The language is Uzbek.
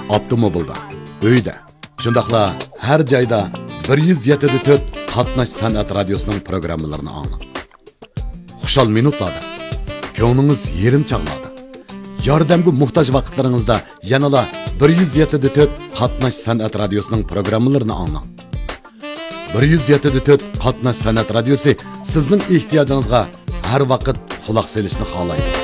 avtomobilda, uyda, shundaqla har joyda 107.4 Qatnash san'at radiosuning programmalarini anglang. Xushal minutlarda, ko'nglingiz yerim chaqnadi. Yordamga muhtoj vaqtlaringizda yanala 107.4 Qatnash san'at radiosuning programmalarini anglang. 107.4 Qatnash san'at radiosi sizning ehtiyojingizga har vaqt quloq solishni xohlaydi.